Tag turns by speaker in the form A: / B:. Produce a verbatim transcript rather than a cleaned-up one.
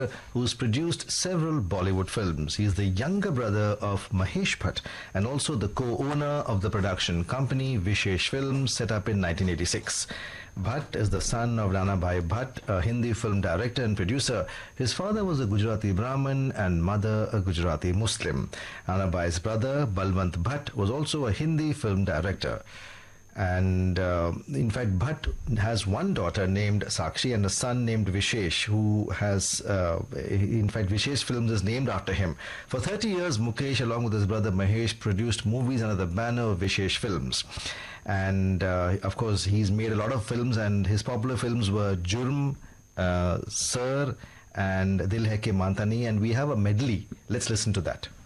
A: who's produced several Bollywood films. He is the younger brother of Mahesh Bhatt and also the co-owner of the production company Vishesh Films, set up in nineteen eighty-six. Bhatt is the son of Rana Bhai Bhatt, a Hindi film director and producer. His father was a Gujarati Brahmin and mother a Gujarati Muslim. Rana Bhai's brother Balwant Bhatt was also a Hindi film director. And uh, in fact, Bhatt has one daughter named Sakshi and a son named Vishesh, who has, uh, in fact, Vishesh Films is named after him. For thirty years, Mukesh, along with his brother Mahesh, produced movies under the banner of Vishesh Films. And uh, of course, he's made a lot of films, and his popular films were Jurm, uh, Sir, and Dil Hai Ke Mantani. And we have a medley. Let's listen to that.